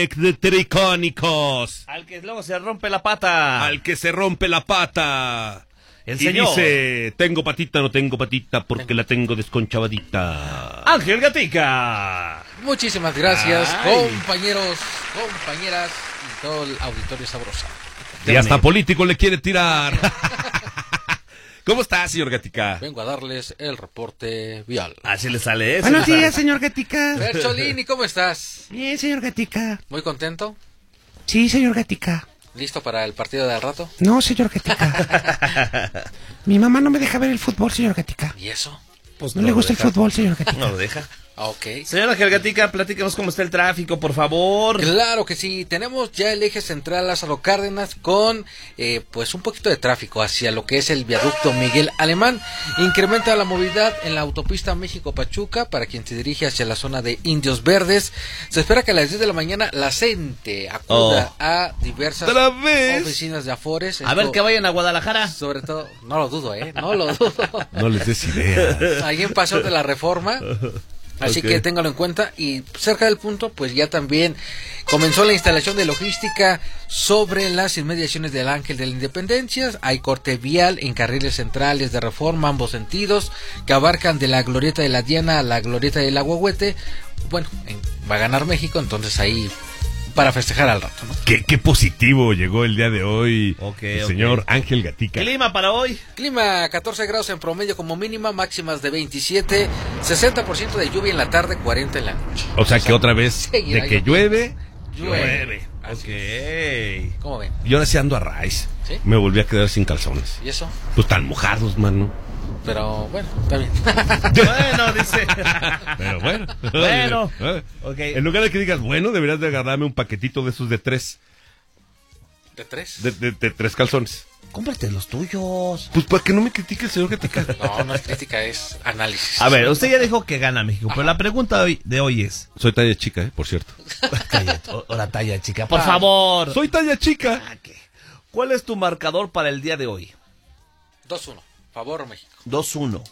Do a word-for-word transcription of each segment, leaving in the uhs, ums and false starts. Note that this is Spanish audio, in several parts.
electricónicos. Al que luego se rompe la pata. Al que se rompe la pata. El y señor. dice, tengo patita, no tengo patita, porque la tengo desconchavadita. Ángel Gatica. Muchísimas gracias, Ay. compañeros, compañeras y todo el auditorio sabroso. Y hasta político le quiere tirar. ¿Cómo está, señor Gatica? Vengo a darles el reporte vial. Así le sale eso. Buenos días, señor Gatica. Bercholini, ¿cómo estás? Bien, señor Gatica. ¿Muy contento? Sí, señor Gatica. ¿Listo para el partido de al rato? No, señor Gatica. Mi mamá no me deja ver el fútbol, señor Gatica. ¿Y eso? Pues No le gusta el fútbol, señor Gatica. No lo deja. Ah, ok. Señor Ángel Gatica, platícanos cómo está el tráfico, por favor. Claro que sí, tenemos ya el eje central Lázaro Cárdenas con eh, pues un poquito de tráfico hacia lo que es el viaducto Miguel Alemán. Incrementa la movilidad en la autopista México-Pachuca para quien se dirige hacia la zona de Indios Verdes. Se espera que a las diez de la mañana la gente acuda Oh. a diversas ¿Otra vez? oficinas de Afores. A Esto, ver que vayan a Guadalajara. sobre todo, no lo dudo, eh, no lo dudo. No les des ideas. Ahí en Paseo de la Reforma. Así Ok. que téngalo en cuenta. Y cerca del punto, pues ya también comenzó la instalación de logística sobre las inmediaciones del Ángel de la Independencia. Hay corte vial en carriles centrales de Reforma, ambos sentidos, que abarcan de la glorieta de la Diana a la glorieta del Agüehuete. Bueno, en- va a ganar México, entonces ahí para festejar al rato, ¿no? Qué, qué positivo llegó el día de hoy Ok, el ok. señor Ángel Gatica. Clima para hoy. Clima catorce grados en promedio como mínima, máximas de veintisiete, sesenta por ciento de lluvia en la tarde, cuarenta en la noche. O sea que otra vez seguirá de que lloviendo. llueve, Llueve. Ok. ¿Cómo ven? y ahora sí ando a raíz. ¿Sí? Me volví a quedar sin calzones. ¿Y eso? Pues tan mojados, mano. Pero bueno, está bien. Bueno, dice. Pero bueno. Bueno. Eh, Ok. En lugar de que digas, bueno, deberías de agarrarme un paquetito de esos de tres. ¿De tres? De, de- de tres calzones. Cómprate los tuyos. Pues para que no me critique el señor Gatica. No, no es crítica, es análisis. A ver, usted ya dijo que gana México, pero la pregunta de hoy, de hoy es... Soy talla chica, eh, por cierto. Cállate, o, o la talla, chica, por Ah. favor. Soy talla chica. Ah, ¿qué? ¿Cuál es tu marcador para el día de hoy? dos uno, favor México. dos uno.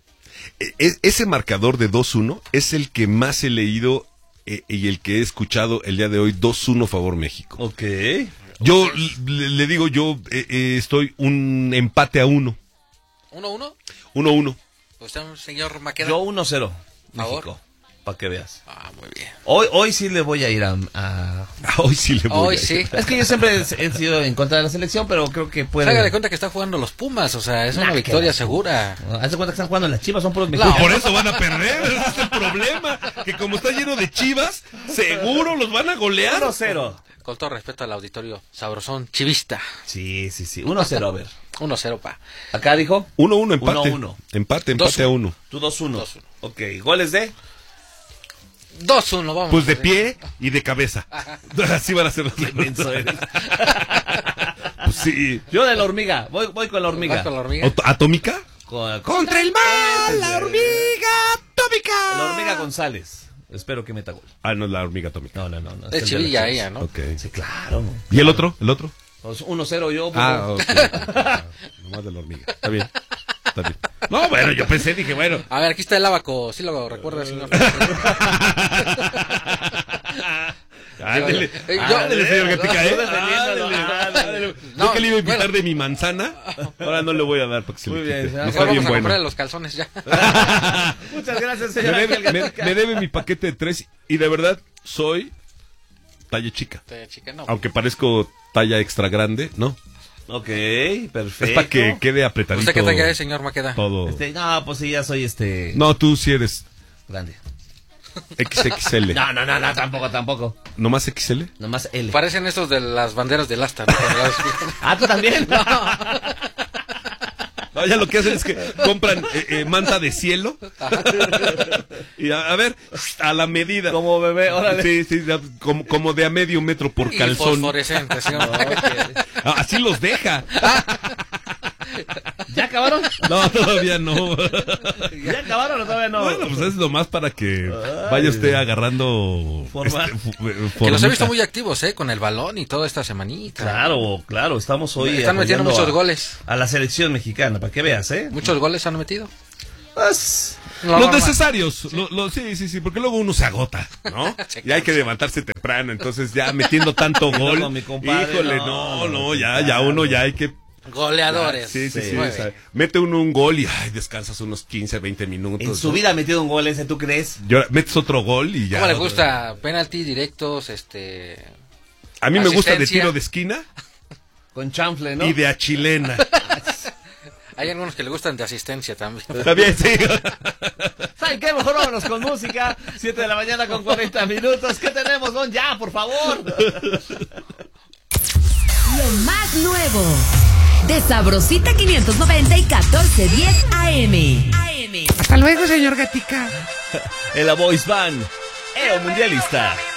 E- e- ese marcador de dos uno es el que más he leído eh, y el que he escuchado el día de hoy. dos uno favor México. Ok. Yo le, le digo, yo eh, eh, estoy un empate a uno. ¿uno uno? uno uno. ¿Usted, señor Maqueda? Yo uno cero. ¿Favor? México. Para que veas. Ah, muy bien. Hoy, hoy sí le voy a ir a... a- Hoy sí le voy Hoy a sí. Es que yo siempre he he sido en contra de la selección, pero creo que puede... Hágale cuenta que están jugando los Pumas, o sea, es una Nah, victoria que- segura. Haz de cuenta que están jugando las Chivas, son puros Pues mexicanos. por eso van a perder, ese es el problema. Que como está lleno de chivas, seguro los van a golear. uno cero. Con todo respeto al auditorio sabrosón chivista. Sí, sí, sí. uno cero, a ver. uno cero, pa. Acá dijo... uno uno, empate. uno uno. Empate, Dos empate a uno. uno. Tú dos uno. dos uno. Ok, ¿goles de? dos uno, vamos. Pues de pie y de cabeza. Así van a ser los Qué menso eres. Pues sí. Yo de la hormiga. Voy, voy con la hormiga. ¿Vas con la hormiga? Ato- ¿Atómica? Con- ¡Contra el mal! ¡La hormiga atómica! La hormiga González. Espero que meta gol. Ah, no, la hormiga atómica. No, no, no. no. De Es el Sevilla las ella, Chivas. ¿no? Ok. Sí, claro. ¿Y el otro? ¿El otro? Pues uno cero yo. Ah, pues, ok. Ah, nomás de la hormiga. Está bien. Está bien. No, bueno, yo pensé, dije, bueno. A ver, aquí está el abaco, ¿sí lo recuerda, señor? Ándele, Eh, yo- ándele, señor Gatica, ¿eh? Estoy defendiéndolo. Ándele, ándele. No, Yo que le iba a invitar bueno. de mi manzana, ahora no le voy a dar para que se Muy le bien, quite. señor. No Mejor está bien vamos a comprar bueno. los calzones ya. Muchas gracias, Me señor. debe, Ángel me- Gatica. me debe mi paquete de tres y de verdad soy talla chica. Este, chica, no. Aunque parezco talla extra grande, ¿no? Ok, perfecto. Es para que quede apretadito. ¿Usted qué talla es, señor Maqueda? Todo. Este, no, pues sí, ya soy este... No, tú sí eres Grande. equis equis ele. No, no, no, no, tampoco, tampoco. ¿Nomás equis ele? Nomás L. Parecen estos de las banderas del asta, ¿no? Cuando las- Ah, ¿tú también? No, ya lo que hacen es que compran eh, eh, manta de cielo. Y a, a ver, a la medida. Como bebé, órale. Sí, sí, ya, como, como de a medio metro por Y calzón. fosforescente, señor. Ah, así los deja. ¿Ya acabaron? No, todavía no. ¿Ya acabaron o todavía no? Bueno, pues es nomás para que vaya usted agarrando Forma. este, fu- eh, Que los he formita. visto muy activos, ¿eh? Con el balón y toda esta semanita. Claro, claro, estamos hoy Están metiendo apoyando muchos a- goles. a la selección mexicana, para que veas, ¿eh? Muchos goles han metido. Pues, Lo los normal. necesarios. Sí. Lo, lo, sí, sí, sí, porque luego uno se agota, ¿no? Y hay que levantarse temprano, entonces ya metiendo tanto gol. No, mi compadre, híjole, no, no, no, no, ya, ya uno ya hay que... Goleadores. Sí, sí, sí. Muy o sea, mete uno un gol y ay, descansas unos quince, veinte minutos. En su ¿no? vida ha metido un gol ese, ¿tú crees? Yo, metes otro gol y ya. ¿Cómo le gusta? Penalti, directos, este... A mí me gusta de asistencia. tiro de esquina Con chanfle, ¿no? y de a chilena. Hay algunos que le gustan de asistencia también. Está bien, sí. ¿Saben qué? Mejor vámonos con música. siete de la mañana con cuarenta minutos. ¿Qué tenemos, Don? Ya, por favor. Lo más nuevo de Sabrosita quinientos noventa y catorce diez A M. A M. Hasta luego, señor Gatica. En la Voice Band. Eo Mundialista.